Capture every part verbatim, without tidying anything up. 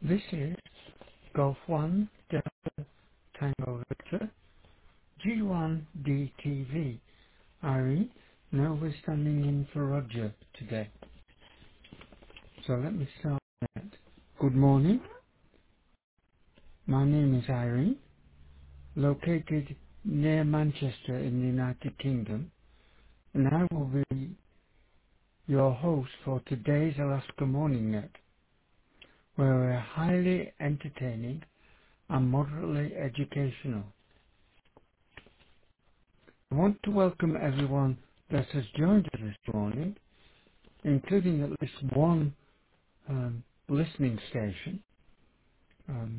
This is Golf one Delta Tango Victor G one D T V. Irene, now we're standing in for Roger today. So let me start that. Good morning. My name is Irene, located near Manchester in the United Kingdom, and I will be your host for today's Alaska Morning Net, where we're highly entertaining and moderately educational. I want to welcome everyone that has joined us this morning, including at least one um, listening station. Um,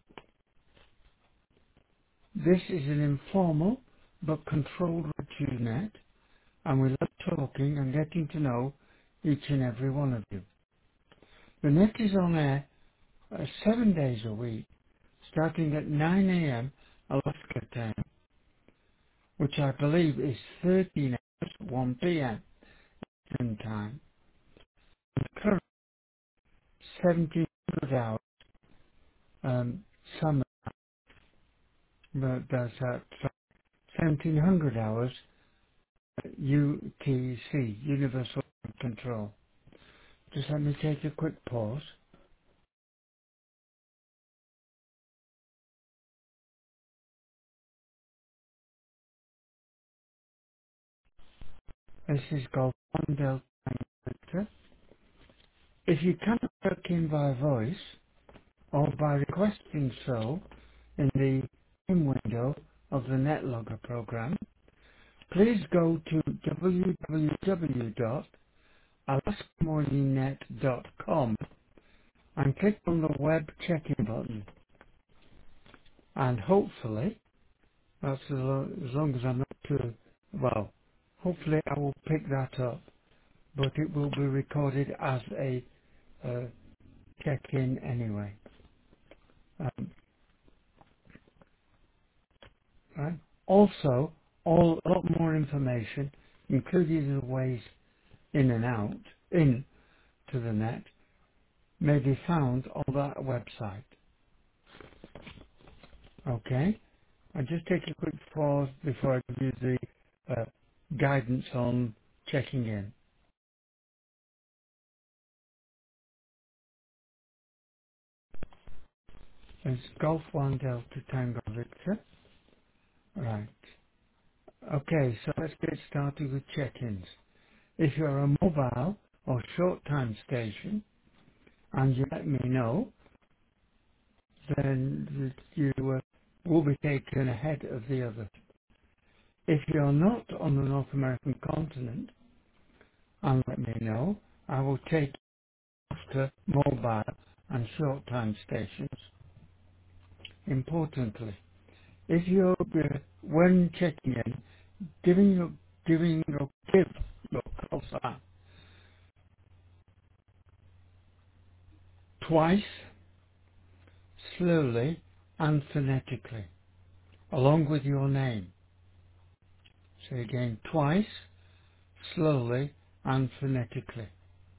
this is an informal but controlled radio net, and we love talking and getting to know each and every one of you. The net is on air uh, seven days a week, starting at nine a m Alaska time, which I believe is thirteen hours, one p m Eastern time. Current seventeen hundred hours um, summer, but that's at seventeen hundred hours U T C, Universal Control. Just let me take a quick pause. This is Golf one Delta Victor. If you cannot work in by voice or by requesting so in the in window of the NetLogger program, please go to w w w dot alaska morning net dot com and click on the web check-in button. And hopefully, that's as lo- as long as I'm not too, well, hopefully I will pick that up, but it will be recorded as a uh, check-in anyway. Um, right? Also, all, a lot more information, including the ways in and out, in to the net, may be found on that website. Okay? I'll just take a quick pause before I give you the uh, guidance on checking in. It's Golf one Delta Tango Victor. Right. Okay, so let's get started with check-ins. If you're a mobile or short-time station and you let me know, then you uh, will be taken ahead of the other. If you're not on the North American continent and let me know, I will take after mobile and short-time stations. Importantly, if you're, uh, when checking in, giving your, giving your, give your call sign twice, slowly and phonetically, along with your name. Say again, twice, slowly and phonetically.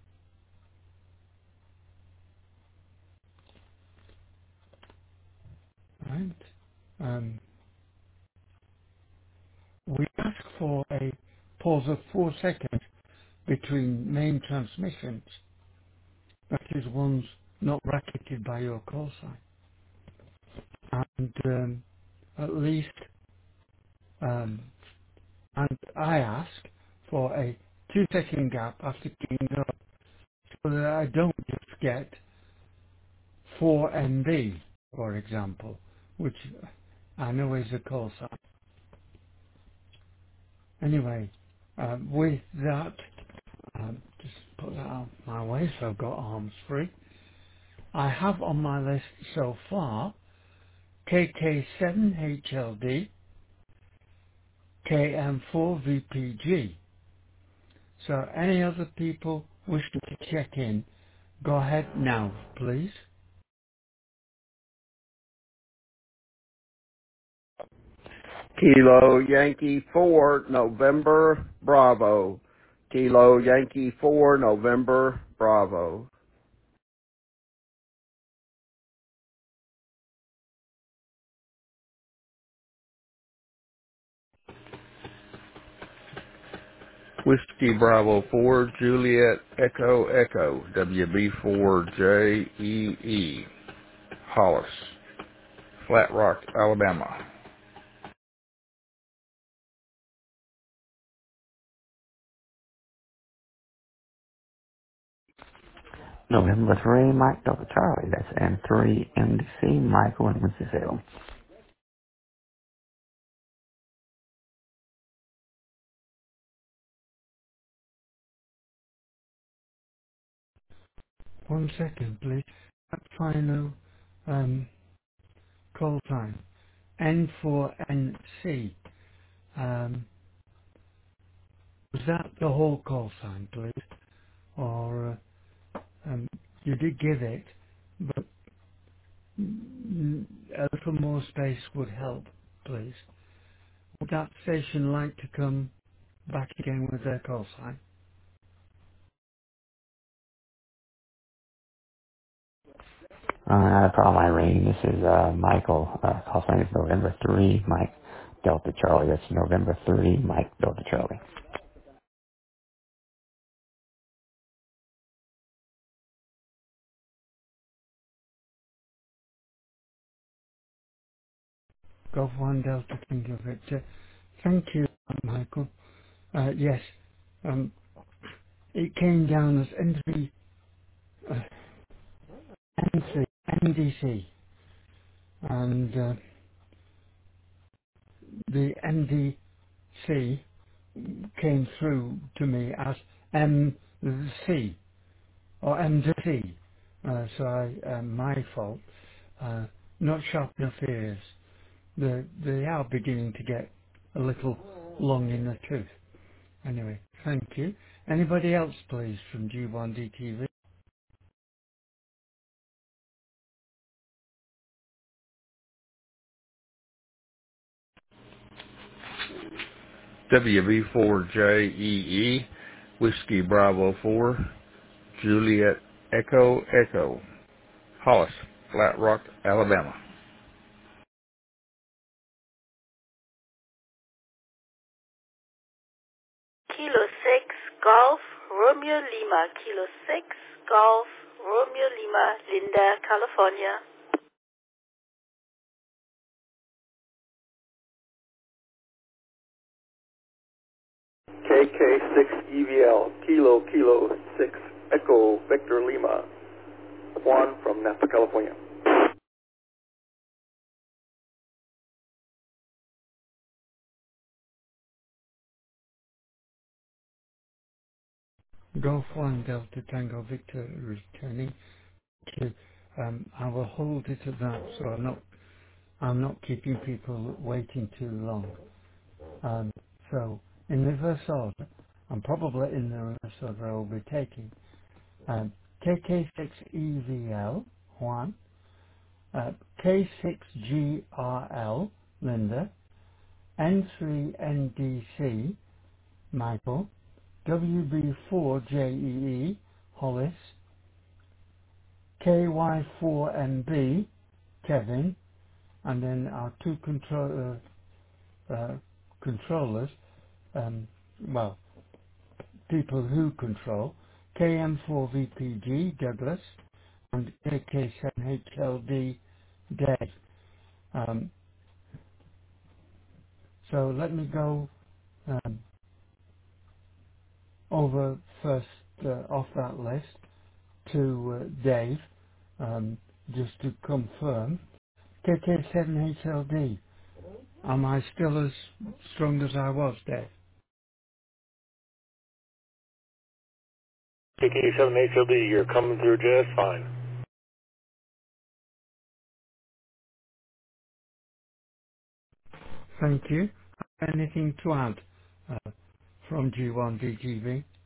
Right? Um, we ask for a pause of four seconds between main transmissions, that is ones not bracketed by your call sign. And um, at least, um, and I ask for a two second gap after keying up so that I don't just get four M B, for example, which I know is a call sign. Anyway, um, with that, um, just put that out my way so I've got arms free. I have on my list so far K K seven H L D, K M four V P G. So any other people wishing to check in, go ahead now, please. Kilo Yankee four, November, Bravo. Kilo Yankee four, November, Bravo. Whiskey Bravo four, Juliet Echo Echo, W B four J E E, Hollis, Flat Rock, Alabama. November three, Mike Delta Charlie. That's M three M D C, Michael and Winston-Salem. One second, please. That final um, call sign. N four N C. Um, was that the whole call sign, please? Or uh, um, you did give it, but mm, a little more space would help, please. Would that station like to come back again with their call sign? Uh, not a problem, Irene. This is uh, Michael. Uh, call sign is November three, Mike Delta Charlie. That's November three, Mike Delta Charlie. Golf one Delta Tango Victor. Thank you, Michael. Uh, yes, um, it came down as N three, uh, N three, N D C, and uh, the N D C came through to me as M C or M D C. Uh, so I, uh, my fault. Uh, not sharp enough ears. They, they are beginning to get a little long in the tooth. Anyway, thank you. Anybody else, please, from G one D T V? W B four J E E, Whiskey Bravo four, Juliet Echo Echo, Hollis, Flat Rock, Alabama. Kilo six, Golf, Romeo Lima. Kilo six, Golf, Romeo Lima, Linda, California. K K six E V L, Kilo Kilo six, Echo Victor Lima, Juan from Napa, California. Golf one Delta Tango Victor returning to. Um, I will hold it at that, so I'm not. I'm not keeping people waiting too long. Um, so in reverse order, and probably in the reverse order I will be taking um, K K six E V L Juan, uh, K six G R L Linda, N three N D C Michael, W B four J E E Hollis, K Y four M B Kevin, and then our two control, uh, uh, controllers, um, well, people who control, K M four V P G Douglas, and K K seven H L D Dave. Um, so let me go um, over first uh, off that list to uh, Dave, um, just to confirm. K K seven H L D. Am I still as strong as I was, Dave? K K seven H L D, you're coming through just fine. Thank you. Anything to add uh, from G one D G V?